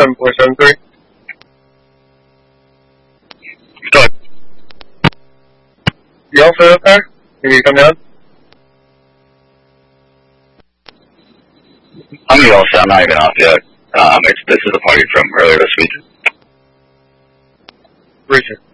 7.73. Good. You all set up there? You need to come down? I'm the all set. I'm not even off yet. This is a party from earlier this week. Richard.